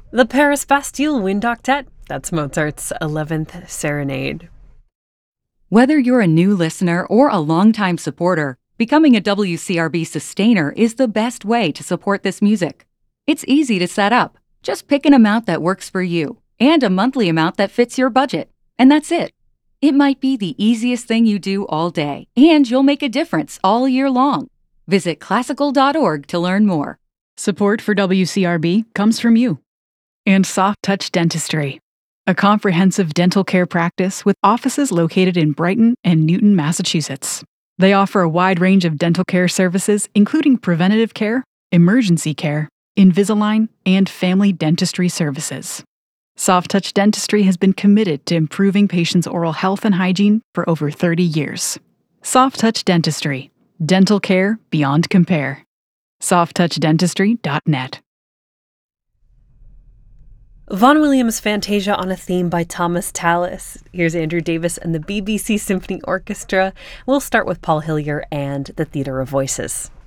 The Paris Bastille Wind Octet. That's Mozart's 11th Serenade. Whether you're a new listener or a longtime supporter, becoming a WCRB sustainer is the best way to support this music. It's easy to set up. Just pick an amount that works for you and a monthly amount that fits your budget. And that's it. It might be the easiest thing you do all day, and you'll make a difference all year long. Visit classical.org to learn more. Support for WCRB comes from you. And Soft Touch Dentistry, a comprehensive dental care practice with offices located in Brighton and Newton, Massachusetts. They offer a wide range of dental care services, including preventative care, emergency care, Invisalign, and family dentistry services. Soft Touch Dentistry has been committed to improving patients' oral health and hygiene for over 30 years. Soft Touch Dentistry, dental care beyond compare. softtouchdentistry.net. Vaughan Williams' Fantasia on a Theme by Thomas Tallis. Here's Andrew Davis and the BBC Symphony Orchestra. We'll start with Paul Hillier and the Theatre of Voices.